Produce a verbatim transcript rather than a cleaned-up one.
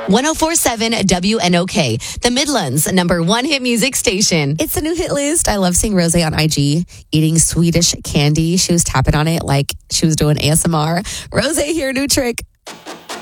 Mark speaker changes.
Speaker 1: ten forty-seven W N O K, the Midlands number one hit music station.
Speaker 2: It's the new hit list. I love seeing Rose on I G eating Swedish candy. She was tapping on it like she was doing A S M R. Rose here, new trick.